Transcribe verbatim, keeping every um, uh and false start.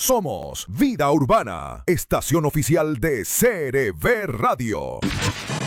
Somos Vida Urbana, estación oficial de C R V Radio.